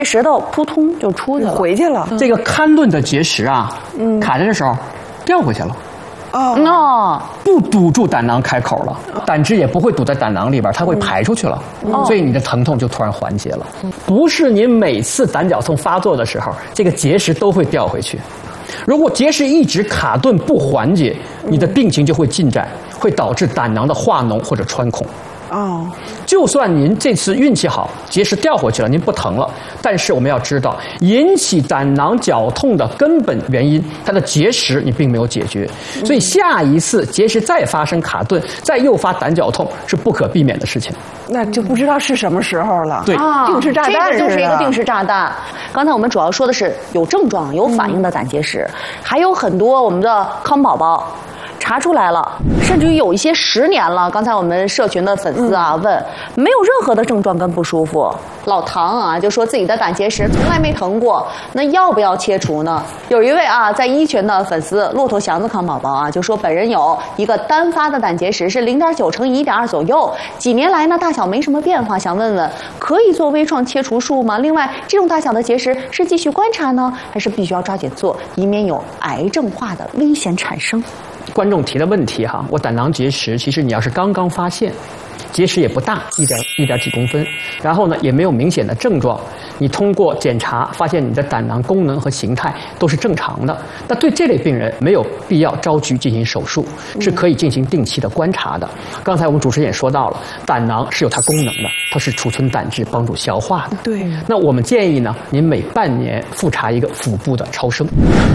石头扑通就出去了， 回去了。 这个勘顿的结石啊，卡在的时候掉回去了。 哦， 不堵住胆囊开口了，胆汁也不会堵在胆囊里边，它会排出去了，所以你的疼痛就突然缓解了。不是您每次胆绞痛发作的时候，这个结石都会掉回去。如果结石一直卡顿不缓解，你的病情就会进展，会导致胆囊的化脓或者穿孔。就算您这次运气好，结石掉回去了，您不疼了，但是我们要知道，引起胆囊绞痛的根本原因，它的结石你并没有解决，所以下一次结石再发生卡顿，再诱发胆绞痛是不可避免的事情。 那就不知道是什么时候了。 对， 定时炸弹这个就是一个定时炸弹。刚才我们主要说的是有症状、有反应的胆结石，还有很多我们的康宝宝。查出来了，甚至于有一些10年了。刚才我们社群的粉丝啊问，没有任何的症状跟不舒服。老唐啊就说自己的胆结石从来没疼过，那要不要切除呢？有一位啊在一群的粉丝骆驼祥子康宝宝啊就说本人有一个单发的胆结石是0.9乘以1.2左右，几年来呢大小没什么变化，想问问可以做微创切除术吗？另外这种大小的结石是继续观察呢，还是必须要抓紧做，以免有癌症化的危险产生？ 观众提的问题哈，我胆囊结石，其实你要是刚刚发现，结石也不大，一点几公分，然后呢也没有明显的症状，你通过检查发现你的胆囊功能和形态都是正常的，那对这类病人没有必要着急进行手术，是可以进行定期的观察的。刚才我们主持人也说到了，胆囊是有它功能的，它是储存胆汁、帮助消化的。 对， 那我们建议呢，您每半年复查一个腹部的超声。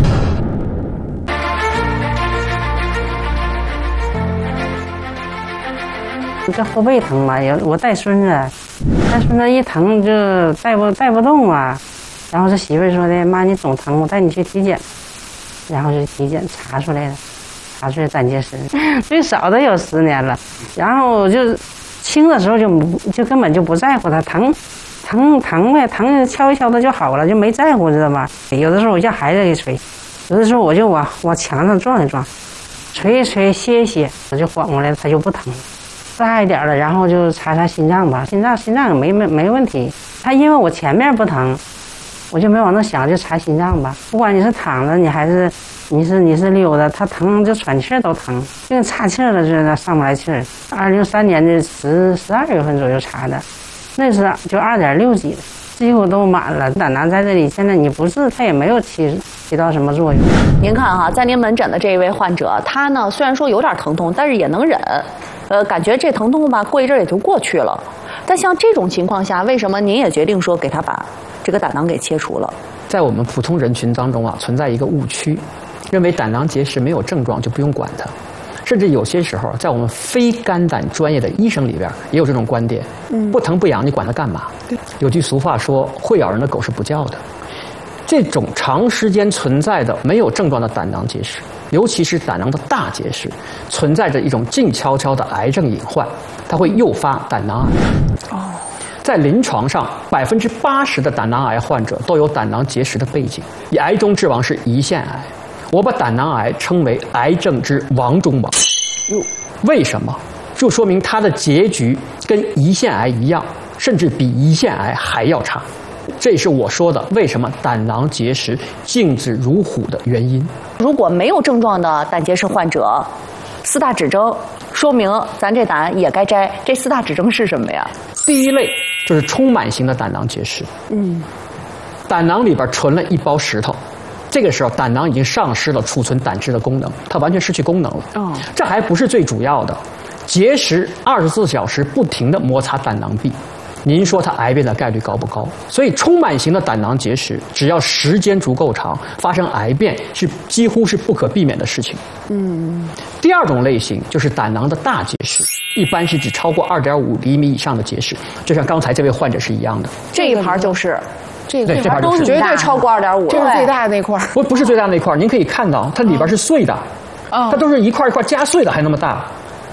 这后背疼嘛，我带孙子一疼就带不动啊。然后这媳妇儿说的，妈你总疼，我带你去体检。然后就体检查出来了，查出来胆结石，最少的有10年了。然后就轻的时候就根本就不在乎它，疼呗，疼敲一敲它就好了，就没在乎，知道吗？有的时候我叫孩子给捶，有的时候我就往墙上撞一撞，捶一捶歇一歇，我就缓过来了，它就不疼了。大一点了，然后就查心脏吧，心脏没问题。他因为我前面不疼，我就没往那想，就查心脏吧。不管你是躺着，你还是你是溜达，他疼就喘气儿都疼，就跟岔气儿了似的，上不来气儿。2003年的12月份左右查的，那是就2.6几了，几乎都满了。胆囊在这里，现在你不治，它也没有起到什么作用。 您看哈，在您门诊的这一位患者，他呢虽然说有点疼痛，但是也能忍。感觉这疼痛吧，过一阵也就过去了。但像这种情况下，为什么您也决定说给他把这个胆囊给切除了？ 在我们普通人群当中啊，存在一个误区，认为胆囊结石没有症状就不用管它，甚至有些时候，在我们非肝胆专业的医生里边也有这种观点。不疼不痒，你管它干嘛？有句俗话说，会咬人的狗是不叫的。这种长时间存在的没有症状的胆囊结石，尤其是胆囊的大结石，存在着一种静悄悄的癌症隐患，它会诱发胆囊癌。在临床上，80%的胆囊癌患者都有胆囊结石的背景，以癌中之王是胰腺癌。我把胆囊癌称为癌症之王中王。为什么？就说明它的结局跟胰腺癌一样，甚至比胰腺癌还要差。这也是我说的为什么胆囊结石镜子如虎的原因。 如果没有症状的胆结石患者，4大指征说明咱这胆也该摘。这4大指征是什么呀？ 第一类就是充满型的胆囊结石。胆囊里边存了一包石头，这个时候胆囊已经丧失了储存胆汁的功能，它完全失去功能了。这还不是最主要的，结石24小时不停地摩擦胆囊壁。您说它癌变的概率高不高？所以充满型的胆囊结石，只要时间足够长，发生癌变是几乎是不可避免的事情。第二种类型就是胆囊的大结石，一般是指超过2.5厘米以上的结石，就像刚才这位患者是一样的。 这一盘就是对，这盘就是绝对超过2.5， 这是最大的那块。 不是最大那块，您可以看到它里边是碎的，它都是一块一块加碎的，还那么大。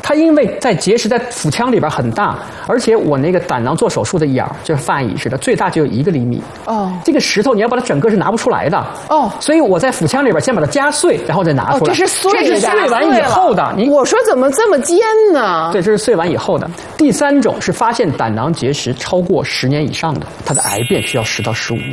它因为在结石在腹腔里边很大，而且我那个胆囊做手术的眼儿就是饭椅似的，最大就有1厘米。 哦， 这个石头你要把它整个是拿不出来的。 哦， 所以我在腹腔里边先把它夹碎，然后再拿出来。 这是碎的， 这是碎完以后的。 我说怎么这么尖呢？ 对，这是碎完以后的。第3种是发现胆囊结石超过10年以上的，它的癌变需要10到15年。